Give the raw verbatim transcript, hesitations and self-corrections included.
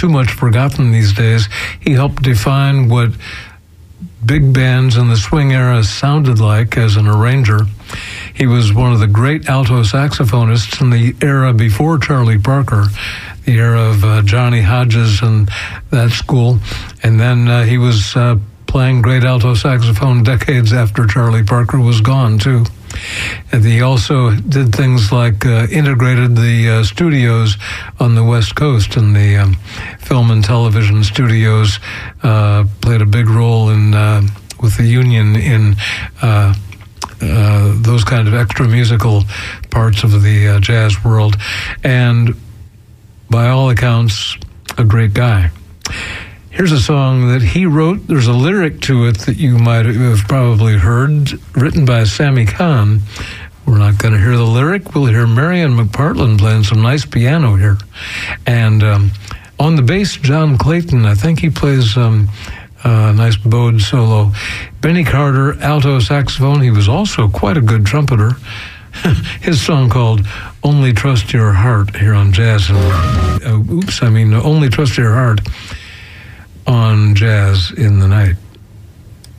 too much forgotten these days. He helped define what big bands in the swing era sounded like as an arranger. He was one of the great alto saxophonists in the era before Charlie Parker, the era of uh, Johnny Hodges and that school. And then uh, he was uh, playing great alto saxophone decades after Charlie Parker was gone, too. And he also did things like uh, integrated the uh, studios on the West Coast, and the um, film and television studios uh, played a big role in uh, with the union in uh, uh, those kind of extra musical parts of the uh, jazz world. And by all accounts, a great guy. Here's a song that he wrote. There's a lyric to it that you might have probably heard, written by Sammy Kahn. We're not going to hear the lyric. We'll hear Marion McPartland playing some nice piano here. And um, on the bass, John Clayton. I think he plays um, a nice bowed solo. Benny Carter, alto saxophone. He was also quite a good trumpeter. His song called Only Trust Your Heart here on Jazz. And, uh, oops, I mean Only Trust Your Heart on Jazz in the Night.